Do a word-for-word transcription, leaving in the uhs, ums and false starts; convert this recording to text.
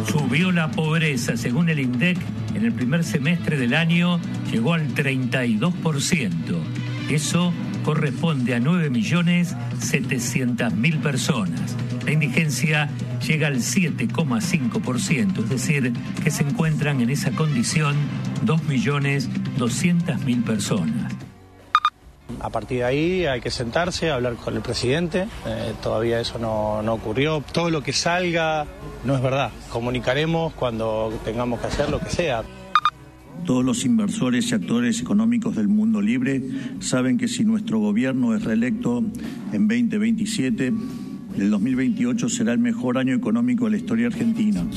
Subió la pobreza, según el INDEC, en el primer semestre del año llegó al treinta y dos por ciento. Eso corresponde a nueve millones setecientas mil personas. La indigencia llega al siete coma cinco por ciento, es decir, que se encuentran en esa condición dos millones doscientas mil personas. A partir de ahí hay que sentarse, hablar con el presidente, eh, todavía eso no, no ocurrió. Todo lo que salga no es verdad, comunicaremos cuando tengamos que hacer lo que sea. Todos los inversores y actores económicos del mundo libre saben que si nuestro gobierno es reelecto en veinte veintisiete, el dos mil veintiocho será el mejor año económico de la historia argentina.